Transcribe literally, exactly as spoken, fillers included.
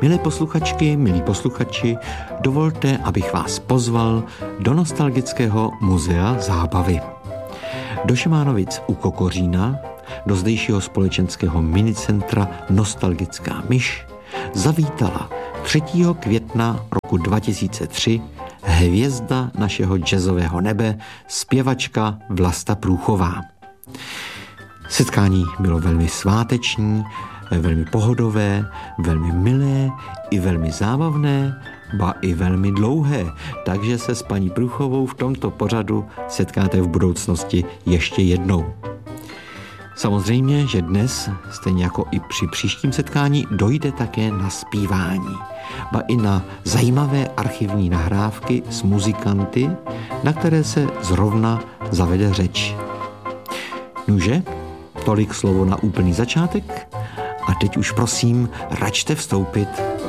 Milé posluchačky, milí posluchači, dovolte, abych vás pozval do nostalgického muzea zábavy. Do Šemánovic u Kokořína, do zdejšího společenského minicentra Nostalgická myš, zavítala třetího května roku dva tisíce tři hvězda našeho jazzového nebe, zpěvačka Vlasta Průchová. Setkání bylo velmi sváteční, velmi pohodové, velmi milé i velmi zábavné, ba i velmi dlouhé, takže se s paní Průchovou v tomto pořadu setkáte v budoucnosti ještě jednou. Samozřejmě, že dnes, stejně jako i při příštím setkání, dojde také na zpívání, ba i na zajímavé archivní nahrávky s muzikanty, na které se zrovna zavede řeč. Nuže, tolik slovo na úplný začátek a teď už prosím, račte vstoupit